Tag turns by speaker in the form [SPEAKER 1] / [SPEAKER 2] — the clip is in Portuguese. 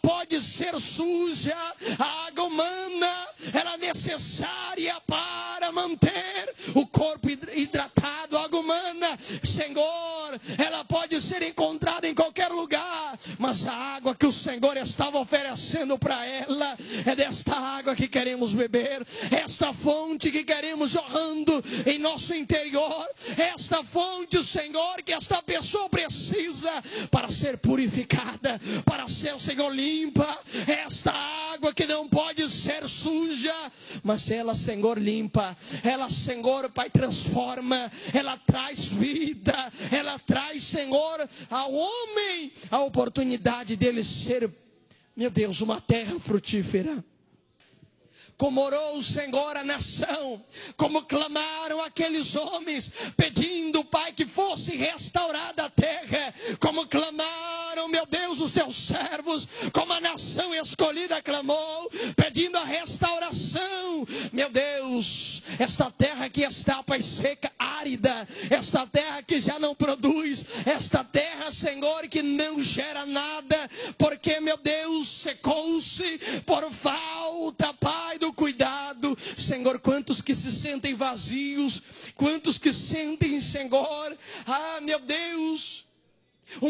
[SPEAKER 1] pode ser suja. A água humana, ela é necessária para manter o corpo hidratado. A água humana, Senhor, ela pode ser encontrada em qualquer lugar, mas a água que o Senhor estava oferecendo para ela, é desta água que queremos beber, esta fonte que queremos jorrando em nosso interior, esta fonte, Senhor, que esta pessoa precisa para ser purificada, para ser, Senhor, limpa. Esta água que não pode ser suja, mas ela, Senhor, limpa. Ela, Senhor, Pai, transforma. Ela traz vida. Ela traz, Senhor, ao homem a oportunidade dele ser, meu Deus, uma terra frutífera. Como orou o Senhor a nação, como clamaram aqueles homens, pedindo, Pai, que fosse restaurada a terra, como clamaram, meu Deus, os teus servos, como a nação escolhida clamou, pedindo a restauração. Meu Deus, esta terra que está, Pai, seca, árida, esta terra que já não produz, esta terra, Senhor, que não gera nada, porque, meu Deus, secou-se por falta, Pai, do cuidado. Senhor, quantos que se sentem vazios, quantos que sentem, Senhor, meu Deus,